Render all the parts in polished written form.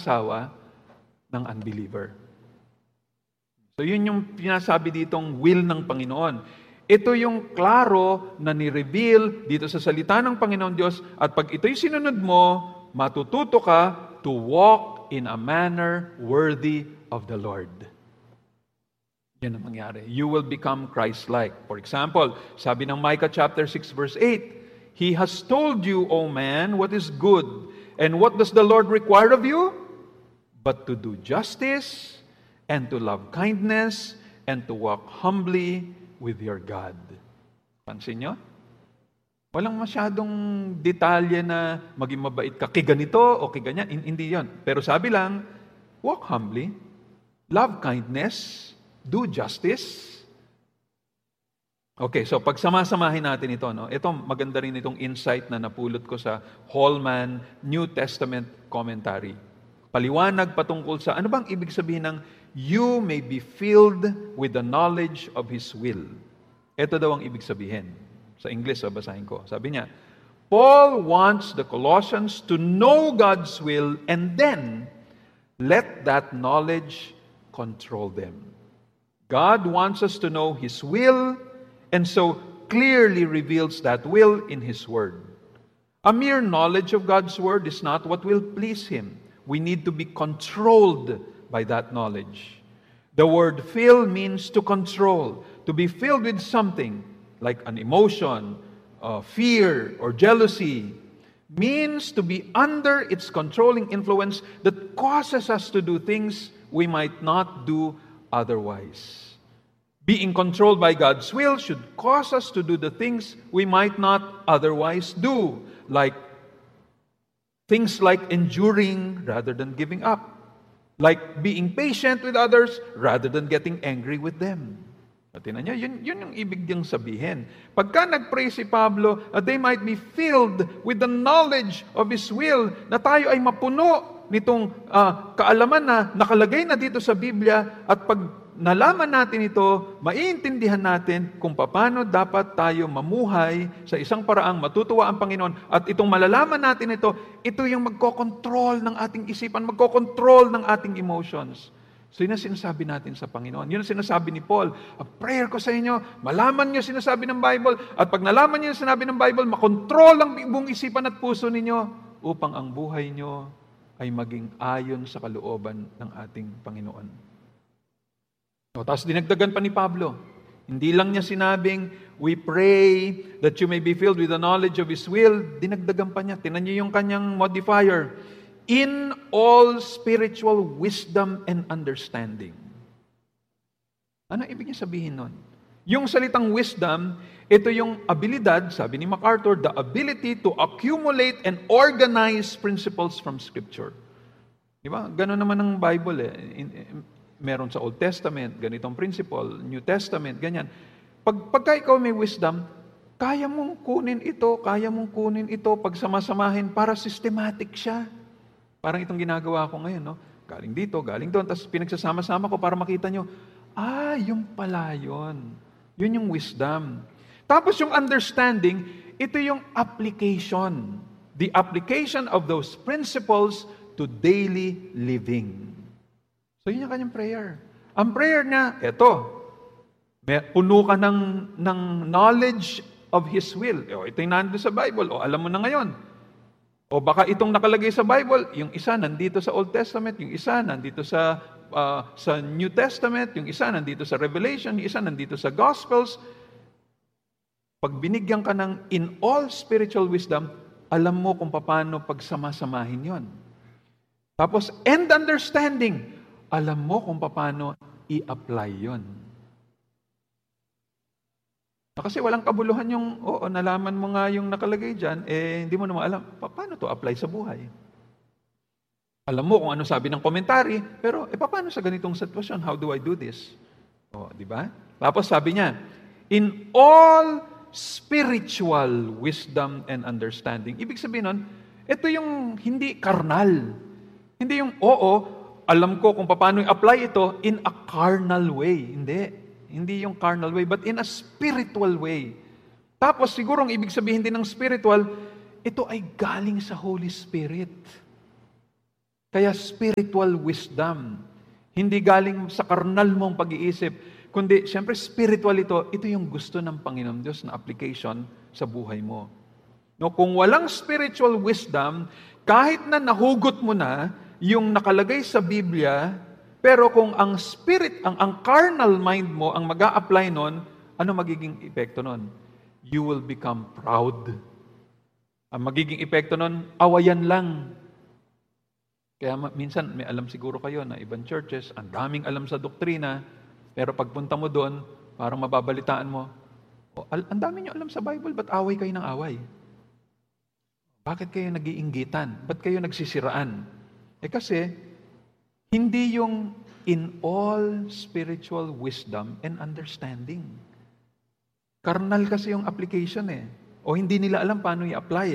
asawa ng unbeliever. So yun yung pinasabi ditong will ng Panginoon. Ito yung klaro na ni-reveal dito sa salita ng Panginoon Diyos, at pag ito'y sinunod mo, matututo ka to walk in a manner worthy of the Lord. Yan ang mangyari. You will become Christ-like. For example, sabi ng Micah chapter 6 verse 8, He has told you, O man, what is good, and what does the Lord require of you? But to do justice, and to love kindness, and to walk humbly with your God. Pansin nyo? Walang masyadong detalye na maging mabait ka kay ganito o kay ganyan. Hindi yon. Pero sabi lang, walk humbly, love kindness, do justice. Okay, so pagsamasamahin natin ito, no? Ito, maganda rin itong insight na napulot ko sa Holman New Testament Commentary. Paliwanag patungkol sa, ano bang ibig sabihin ng you may be filled with the knowledge of His will. Ito daw ang ibig sabihin. Sa English, basahin ko. Sabi niya, Paul wants the Colossians to know God's will and then let that knowledge control them. God wants us to know His will and so clearly reveals that will in His Word. A mere knowledge of God's Word is not what will please Him. We need to be controlled by that knowledge. The word fill means to control, to be filled with something like an emotion, fear, or jealousy, means to be under its controlling influence that causes us to do things we might not do otherwise. Being controlled by God's will should cause us to do the things we might not otherwise do, like things like enduring rather than giving up. Like being patient with others rather than getting angry with them. At tinan niyo, yun yung ibig niyang sabihin. Pagka nag-pray si Pablo, they might be filled with the knowledge of His will, na tayo ay mapuno nitong kaalaman na nakalagay na dito sa Biblia, at pag nalaman natin ito, maiintindihan natin kung paano dapat tayo mamuhay sa isang paraang matutuwa ang Panginoon. At itong malalaman natin ito yung magkokontrol ng ating isipan, magkokontrol ng ating emotions. So yun ang sinasabi natin sa Panginoon. Yun ang sinasabi ni Paul. A prayer ko sa inyo, malaman niyo sinasabi ng Bible, at pag nalaman niyo sinasabi ng Bible, makontrol ang buong isipan at puso ninyo upang ang buhay niyo ay maging ayon sa kalooban ng ating Panginoon. Tapos dinagdagan pa ni Pablo. Hindi lang niya sinabing, we pray that you may be filled with the knowledge of His will. Dinagdagan pa niya. Tingnan niyo yung kanyang modifier. In all spiritual wisdom and understanding. Ano ibig niya sabihin nun? Yung salitang wisdom, ito yung abilidad, sabi ni MacArthur, the ability to accumulate and organize principles from Scripture. Di ba? Ganon naman ang Bible meron sa Old Testament, ganitong principle, New Testament, ganyan. Pagka ikaw may wisdom, kaya mong kunin ito, pagsamasamahin para systematic siya. Parang itong ginagawa ko ngayon, no? Galing dito, galing doon, tapos pinagsasama-sama ko para makita nyo, yung pala yun. Yun yung wisdom. Tapos yung understanding, ito yung application. The application of those principles to daily living. So yun yung kanyang prayer. Ang prayer niya, puno ka ng knowledge of His will. Ito yung nandito sa Bible. Alam mo na ngayon. O baka itong nakalagay sa Bible, yung isa nandito sa Old Testament, yung isa nandito sa New Testament, yung isa nandito sa Revelation, yung isa nandito sa Gospels. Pag binigyan ka ng in all spiritual wisdom, alam mo kung paano pagsamasamahin yon. Tapos, and understanding, alam mo kung paano i-apply yon. Kasi walang kabuluhan yung, nalaman mo nga yung nakalagay dyan, hindi mo naman alam, paano to apply sa buhay? Alam mo kung ano sabi ng commentary, pero paano sa ganitong sitwasyon? How do I do this? Di ba? Tapos sabi niya, in all spiritual wisdom and understanding. Ibig sabihin nun, ito yung hindi karnal. Hindi yung, alam ko kung paano i-apply ito in a carnal way. Hindi yung carnal way, but in a spiritual way. Tapos siguro ang ibig sabihin din ng spiritual, ito ay galing sa Holy Spirit. Kaya spiritual wisdom. Hindi galing sa karnal mong pag-iisip, kundi siyempre spiritual ito. Ito yung gusto ng Panginoon Diyos na application sa buhay mo. No, kung walang spiritual wisdom, kahit na nahugot mo na yung nakalagay sa Biblia, pero kung ang spirit, ang carnal mind mo ang mag-a-apply nun, ano magiging epekto nun? You will become proud. Ang magiging epekto nun, awayan lang. Kaya minsan may alam siguro kayo na ibang churches, ang daming alam sa doktrina, pero pagpunta mo doon, parang mababalitaan mo, ang dami nyo alam sa Bible, ba't away kayo ng away? Bakit kayo nag-iinggitan? Ba't kayo nagsisiraan? Kasi, hindi yung in all spiritual wisdom and understanding. Karnal kasi yung application O hindi nila alam paano i-apply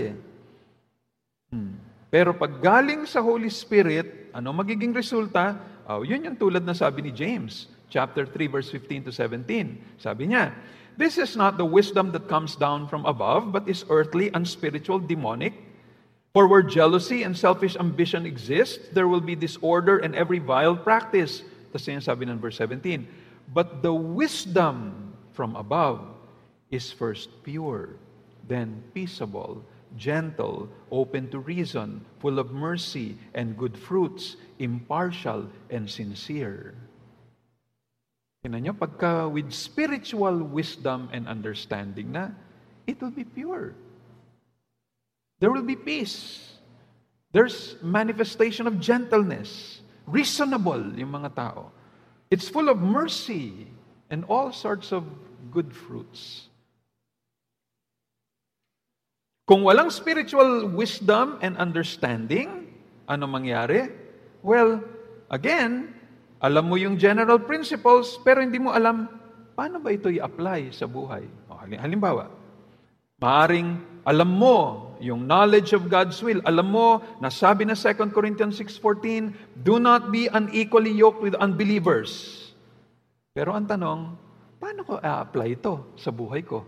Pero pag galing sa Holy Spirit, ano magiging resulta? Yun yung tulad na sabi ni James, chapter 3, verse 15 to 17. Sabi niya, "This is not the wisdom that comes down from above, but is earthly, unspiritual, demonic. For where jealousy and selfish ambition exist, there will be disorder and every vile practice." Tapos yun sabi ng verse 17, "But the wisdom from above is first pure, then peaceable, gentle, open to reason, full of mercy and good fruits, impartial and sincere." Tingnan nyo, pagka with spiritual wisdom and understanding na, it will be pure. There will be peace. There's manifestation of gentleness. Reasonable yung mga tao. It's full of mercy and all sorts of good fruits. Kung walang spiritual wisdom and understanding, ano mangyari? Well, again, alam mo yung general principles, pero hindi mo alam paano ba ito i-apply sa buhay. Halimbawa, maaring alam mo yung knowledge of God's will. Alam mo, nasabi na 2 Corinthians 6:14, "Do not be unequally yoked with unbelievers." Pero ang tanong, paano ko i-apply ito sa buhay ko?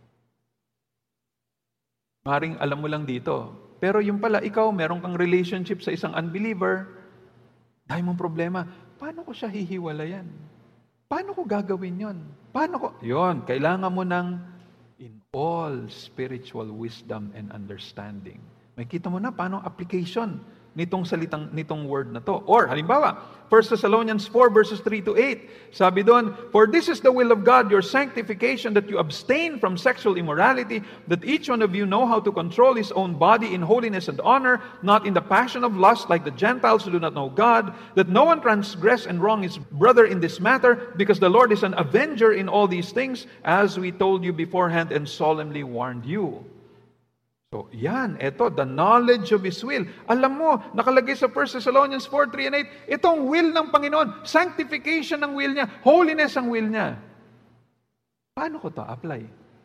Maring alam mo lang dito. Pero yung pala, ikaw, meron kang relationship sa isang unbeliever, dahil mong problema, paano ko siya hihiwalayan? Paano ko gagawin yon? Yun, kailangan mo ng in all spiritual wisdom and understanding. May kita mo na paano application nitong word na to. Or, halimbawa, 1 Thessalonians 4 verses 3 to 8. Sabi doon, "For this is the will of God, your sanctification, that you abstain from sexual immorality, that each one of you know how to control his own body in holiness and honor, not in the passion of lust like the Gentiles who do not know God, that no one transgress and wrong his brother in this matter, because the Lord is an avenger in all these things, as we told you beforehand and solemnly warned you." So, yan, the knowledge of His will. Alam mo, nakalagay sa 1 Thessalonians 4, 3 and 8, itong will ng Panginoon, sanctification ng will niya, holiness ang will niya. Paano ko to apply?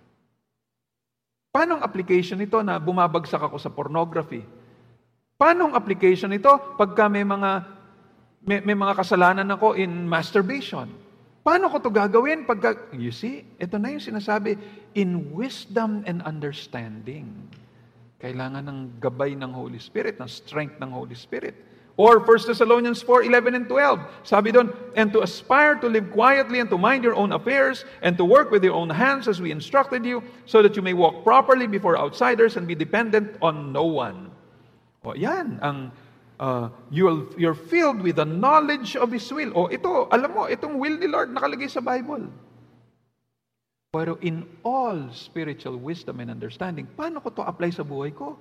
Paano ang application nito na bumabagsak ako sa pornography? Paano ang application nito pagka may mga kasalanan ako in masturbation? Paano ko to gagawin pagka, you see, ito na yung sinasabi, in wisdom and understanding. Kailangan ng gabay ng Holy Spirit, ng strength ng Holy Spirit. Or 1 Thessalonians 4, 11 and 12. Sabi doon, "And to aspire to live quietly and to mind your own affairs and to work with your own hands as we instructed you, so that you may walk properly before outsiders and be dependent on no one." O yan, you're filled with the knowledge of His will. O ito, alam mo, itong will ni Lord nakalagay sa Bible. Pero in all spiritual wisdom and understanding, paano ko to apply sa buhay ko?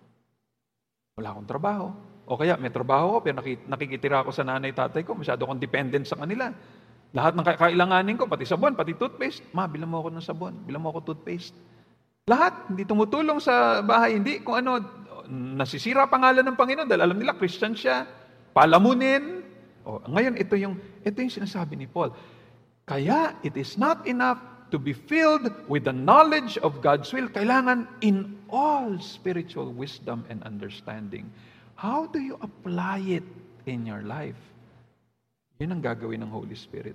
Wala akong trabaho. O kaya may trabaho ko, pero nakikitira ako sa nanay tatay ko, masyado akong dependent sa kanila. Lahat ng kailanganin ko, pati sabon, pati toothpaste, "Ma, bilang mo ako ng sabon, bilang mo ako toothpaste." Lahat, hindi tumutulong sa bahay, hindi kung ano, nasisira pangalan ng Panginoon dahil alam nila, Christian siya, palamunin. O, ngayon, ito yung sinasabi ni Paul. Kaya, it is not enough to be filled with the knowledge of God's will. Kailangan in all spiritual wisdom and understanding. How do you apply it in your life? Yun ang gagawin ng Holy Spirit.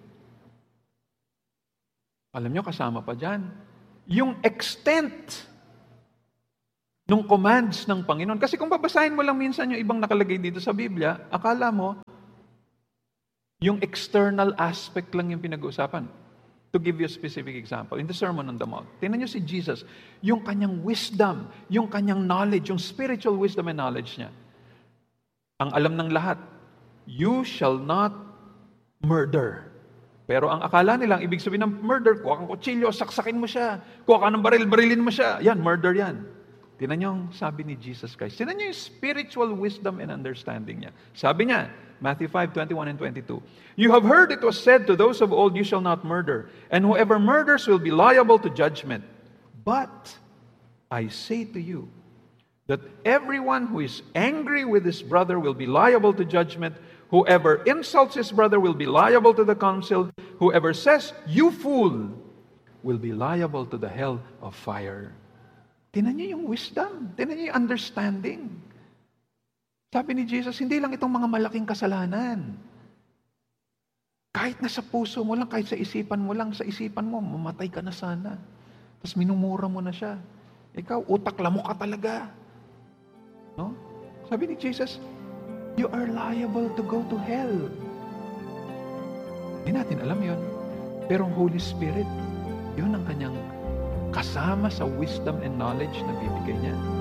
Alam nyo, kasama pa dyan, yung extent nung commands ng Panginoon. Kasi kung babasahin mo lang minsan yung ibang nakalagay dito sa Biblia, akala mo, yung external aspect lang yung pinag-uusapan. To give you a specific example, in the Sermon on the Mount, tingnan nyo si Jesus, yung kanyang wisdom, yung kanyang knowledge, yung spiritual wisdom and knowledge niya. Ang alam ng lahat, you shall not murder. Pero ang akala nilang, ibig sabihin ng murder, kuha kang kutsilyo, saksakin mo siya. Kuha ka ng baril, barilin mo siya. Yan, murder yan. Tingnan nyo ang sabi ni Jesus Christ. Tingnan nyo yung spiritual wisdom and understanding niya. Sabi niya, Matthew 5:21 and 22. You have heard it was said to those of old, you shall not murder, and whoever murders will be liable to judgment. But I say to you that everyone who is angry with his brother will be liable to judgment. Whoever insults his brother will be liable to the council. Whoever says, you fool, will be liable to the hell of fire. Tingnan niyo yung wisdom. Tingnan niyo yung understanding. Sabi ni Jesus, hindi lang itong mga malaking kasalanan. Kahit nasa puso mo lang, kahit sa isipan mo lang, sa isipan mo, mamatay ka na sana. Tapos minumura mo na siya. Ikaw, utak lamok ka talaga. No? Sabi ni Jesus, you are liable to go to hell. Hindi natin alam yun. Pero ang Holy Spirit, yun ang kanyang kasama sa wisdom and knowledge na bibigay niya.